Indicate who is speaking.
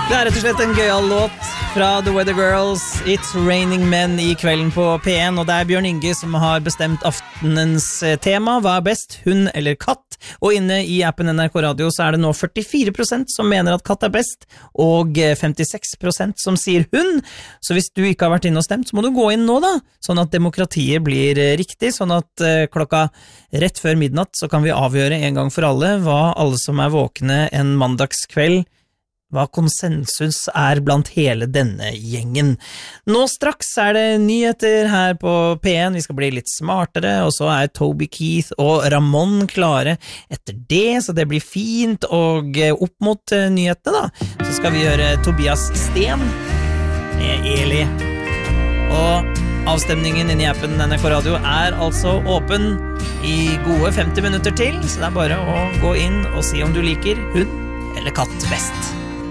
Speaker 1: Det rett og slett en gøyal låt fra The Weather Girls, It's Raining Men i kvelden på P1, og det Bjørn Inge som har bestemt aftenens tema. Hva best, hund eller katt? Og inne i appen NRK Radio så det nå 44% som mener at katt best, og 56% som sier hund. Så hvis du ikke har vært inne og stemt, så må du gå inn nå da, sånn at demokratiet blir riktig, sånn at klokka rett før midnatt så kan vi avgjøre en gang for alle alle som våkne en mandagskveld, hva konsensus blant hele denne gjengen. Nå straks det nyheter her på P1, vi skal bli litt smartere, og så Toby Keith og Ramon klare etter det, så det blir fint, og opp mot nyhetene da, så skal vi gjøre Tobias Sten med Eli. Og avstemningen inne i appen NRK Radio altså åpen i gode 50 minutter til, så det bare å gå inn og si om du liker hund eller katt best.